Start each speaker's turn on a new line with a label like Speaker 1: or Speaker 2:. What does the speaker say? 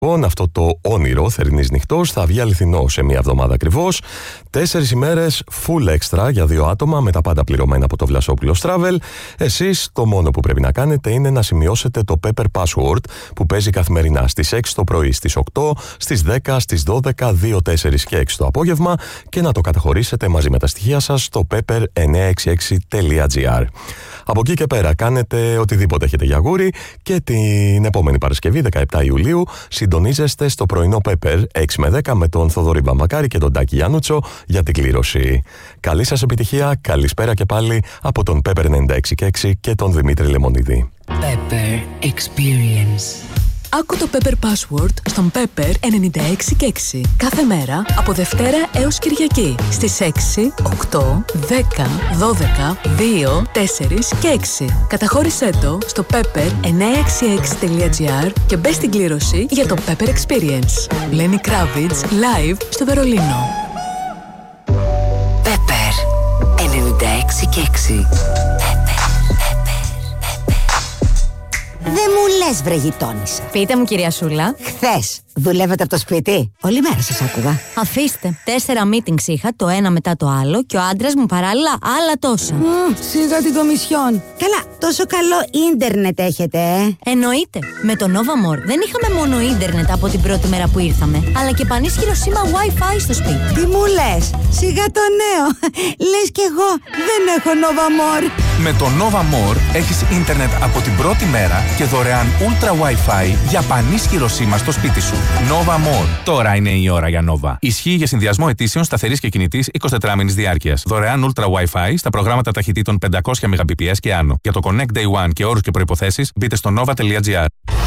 Speaker 1: Λοιπόν, αυτό το όνειρο θερινής νυχτός θα βγει αληθινό σε μία εβδομάδα ακριβώς. 4 ημέρες full extra για 2 άτομα με τα πάντα πληρωμένα από το Βλασόπουλος Travel. Εσείς το μόνο που πρέπει να κάνετε είναι να σημειώσετε το Pepper Password που παίζει καθημερινά στις 6 το πρωί, στις 8, στις 10, στις 12, 2, 4 και 6 το απόγευμα και να το καταχωρήσετε μαζί με τα στοιχεία σας στο pepper966.gr. Από εκεί και πέρα κάνετε οτιδήποτε έχετε για γούρι και την επόμενη Παρασκευή 17 Ιουλίου συντονίζεστε στο πρωινό Pepper 6 με 10 με τον Θοδωρή Μπαμακάρη και τον Τάκη Γιάννουτσο για την κλήρωση. Καλή σας επιτυχία, καλησπέρα και πάλι από τον Pepper 96.6 και τον Δημήτρη Λεμονίδη.
Speaker 2: Pepper Experience.
Speaker 3: Άκου το Pepper Password στον Pepper 96.6 κάθε μέρα από Δευτέρα έως Κυριακή στις 6, 8, 10, 12, 2, 4 και 6. Καταχώρησέ το στο pepper966.gr και μπες στην κλήρωση για το Pepper Experience. Lenny Kravitz live στο Βερολίνο.
Speaker 2: Pepper 96.6.
Speaker 4: Δεν μου λες βρε γειτόνισσα.
Speaker 5: Πείτε μου κυρία Σούλα.
Speaker 4: Χθες δουλεύετε από το σπίτι? Όλη μέρα σας άκουγα.
Speaker 5: Αφήστε, 4 meetings είχα, το ένα μετά το άλλο και ο άντρας μου παράλληλα άλλα τόσα.
Speaker 4: Σιγά την κομισιόν. Καλά, τόσο καλό ίντερνετ έχετε,
Speaker 5: Εννοείται. Με το Nova More δεν είχαμε μόνο ίντερνετ από την πρώτη μέρα που ήρθαμε, αλλά και πανίσχυρο σήμα Wi-Fi στο σπίτι.
Speaker 4: Τι μου λες, σιγά το νέο. Λες κι εγώ δεν έχω Nova More.
Speaker 6: Με το Nova More έχεις ίντερνετ από την πρώτη μέρα και δωρεάν Ultra Wi-Fi για πανίσχυρο σήμα στο σπίτι σου. Nova More. Τώρα είναι η ώρα για Nova. Ισχύει για συνδυασμό αιτήσεων σταθερής και κινητής 24 μήνες διάρκειας. Δωρεάν Ultra Wi-Fi στα προγράμματα ταχυτήτων 500 Mbps και άνω. Για το Connect Day One και όρους και προϋποθέσεις μπείτε στο nova.gr.